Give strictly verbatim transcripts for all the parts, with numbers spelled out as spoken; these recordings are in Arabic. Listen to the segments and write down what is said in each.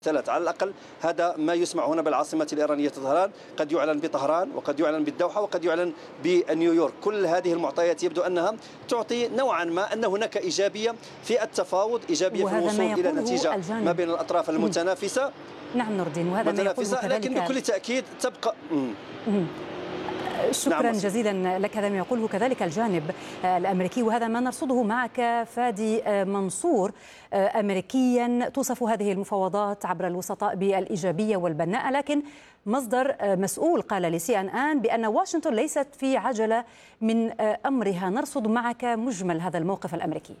ثلاث على الأقل. هذا ما يسمع هنا بالعاصمة الإيرانية طهران، قد يعلن بطهران وقد يعلن بالدوحة وقد يعلن بنيويورك. كل هذه المعطيات يبدو أنها تعطي نوعا ما أن هناك إيجابية في التفاوض، إيجابية في الوصول إلى نتيجة الجانب. ما بين الأطراف المتنافسة. نعم نور الدين، وهذا ما يقوله كذلك، لكن بكل تأكيد تبقى مم. مم. شكرا نعم جزيلا لك. هذا ما يقوله كذلك الجانب الأمريكي، وهذا ما نرصده معك. فادي منصور، أمريكيا توصف هذه المفاوضات عبر الوسطاء بالإيجابية والبناءة، لكن مصدر مسؤول قال لسي أن آن بأن واشنطن ليست في عجلة من أمرها. نرصد معك مجمل هذا الموقف الأمريكي.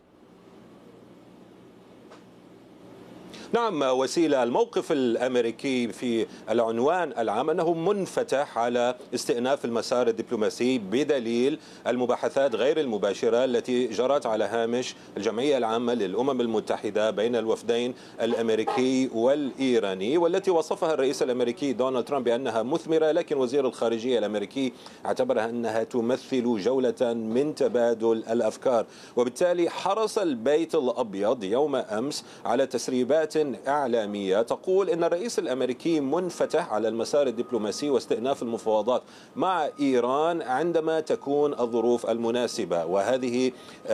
نعم وسيلة، الموقف الأمريكي في العنوان العام أنه منفتح على استئناف المسار الدبلوماسي بدليل المباحثات غير المباشرة التي جرت على هامش الجمعية العامة للأمم المتحدة بين الوفدين الأمريكي والإيراني، والتي وصفها الرئيس الأمريكي دونالد ترامب بأنها مثمرة، لكن وزير الخارجية الأمريكي اعتبرها أنها تمثل جولة من تبادل الأفكار. وبالتالي حرص البيت الأبيض يوم أمس على تسريبات إعلامية تقول إن الرئيس الأمريكي منفتح على المسار الدبلوماسي واستئناف المفاوضات مع إيران عندما تكون الظروف المناسبة، وهذه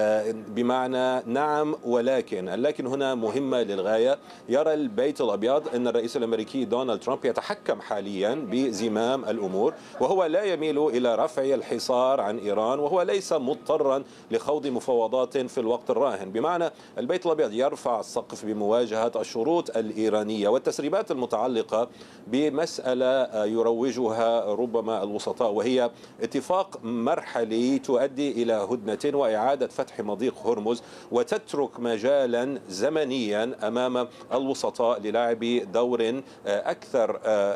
بمعنى نعم ولكن. لكن هنا مهمة للغاية. يرى البيت الأبيض أن الرئيس الأمريكي دونالد ترامب يتحكم حاليا بزمام الأمور، وهو لا يميل إلى رفع الحصار عن إيران، وهو ليس مضطرا لخوض مفاوضات في الوقت الراهن. بمعنى البيت الأبيض يرفع السقف بمواجهة الشروط الإيرانية والتسريبات المتعلقة بمسألة يروجها ربما الوسطاء، وهي اتفاق مرحلي تؤدي إلى هدنة وإعادة فتح مضيق هرمز، وتترك مجالا زمنيا أمام الوسطاء للعب دور أكثر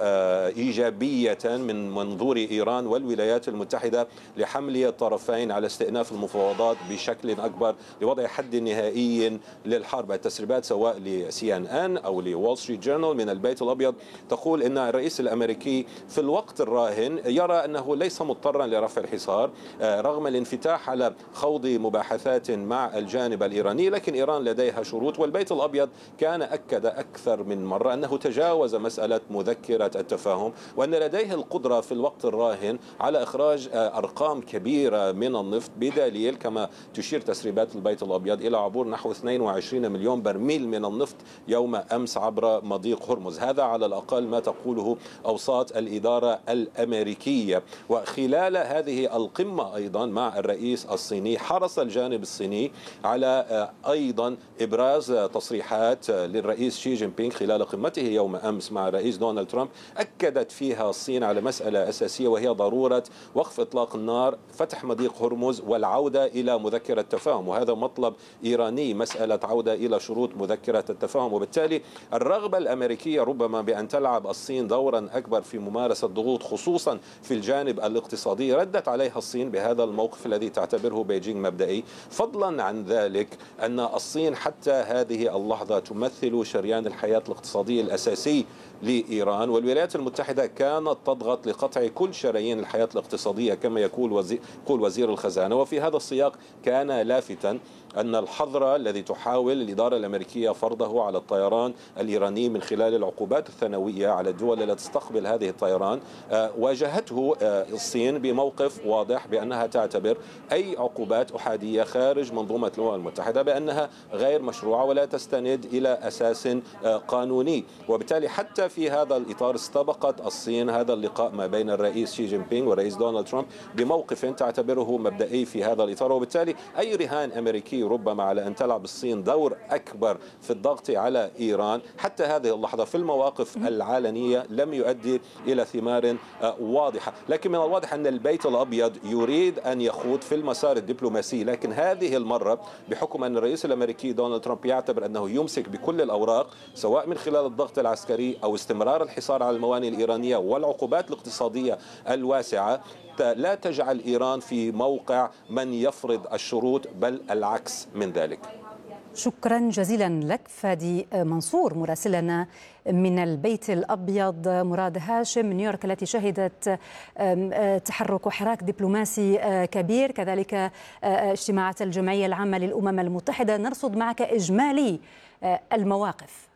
إيجابية من منظور إيران والولايات المتحدة لحمل الطرفين على استئناف المفاوضات بشكل أكبر لوضع حد نهائي للحرب. التسريبات سواء لسي ان ان او لوول ستريت جورنال من البيت الابيض تقول ان الرئيس الامريكي في الوقت الراهن يرى انه ليس مضطرا لرفع الحصار رغم الانفتاح على خوض مباحثات مع الجانب الايراني، لكن ايران لديها شروط. والبيت الابيض كان اكد اكثر من مره انه تجاوز مساله مذكره التفاهم، وان لديه القدره في الوقت الراهن على اخراج ارقام كبيره من النفط، بدليل كما تشير تسريبات البيت الابيض الى عبور نحو اثنين وعشرين مليون برميل من النفط يوم أمس عبر مضيق هرمز. هذا على الأقل ما تقوله أوساط الإدارة الأمريكية. وخلال هذه القمة أيضا مع الرئيس الصيني حرص الجانب الصيني على أيضا إبراز تصريحات للرئيس شي جين بينغ خلال قمته يوم أمس مع الرئيس دونالد ترامب، أكدت فيها الصين على مسألة أساسية وهي ضرورة وقف إطلاق النار، فتح مضيق هرمز، والعودة إلى مذكرة تفاهم. وهذا مطلب إيراني، مسألة عودة إلى شروط مذكرة التفاهم. وبالتالي الرغبة الأمريكية ربما بأن تلعب الصين دورا أكبر في ممارسة ضغوط خصوصا في الجانب الاقتصادي، ردت عليها الصين بهذا الموقف الذي تعتبره بيجينغ مبدئي. فضلا عن ذلك أن الصين حتى هذه اللحظة تمثل شريان الحياة الاقتصادي الأساسي لإيران، والولايات المتحدة كانت تضغط لقطع كل شرايين الحياة الاقتصادية كما يقول وزير, يقول وزير الخزانة. وفي هذا السياق كان لافتا أن الحظر الذي تحاول الإدارة الأمريكية فرضه على الطيران الإيراني من خلال العقوبات الثانوية على الدول التي تستقبل هذه الطيران، واجهته الصين بموقف واضح بأنها تعتبر أي عقوبات أحادية خارج منظومة الأمم المتحدة بأنها غير مشروعة ولا تستند إلى أساس قانوني. وبالتالي حتى في هذا الإطار استبقت الصين هذا اللقاء ما بين الرئيس شي جين بينغ والرئيس دونالد ترامب بموقف تعتبره مبدئي في هذا الإطار. وبالتالي أي رهان أمريكي ربما على أن تلعب الصين دور أكبر في الضغط على إيران حتى هذه اللحظة في المواقف العلنية لم يؤدي إلى ثمار واضحة. لكن من الواضح أن البيت الأبيض يريد أن يخوض في المسار الدبلوماسي، لكن هذه المرة بحكم أن الرئيس الأمريكي دونالد ترامب يعتبر أنه يمسك بكل الأوراق سواء من خلال الضغط العسكري أو استمرار الحصار على الموانئ الإيرانية والعقوبات الاقتصادية الواسعة، لا تجعل إيران في موقع من يفرض الشروط بل العكس من ذلك. شكرا جزيلا لك فادي منصور مراسلنا من البيت الأبيض. مراد هاشم من نيويورك التي شهدت تحرك وحراك دبلوماسي كبير، كذلك اجتماعات الجمعية العامة للأمم المتحدة. نرصد معك إجمالي المواقف.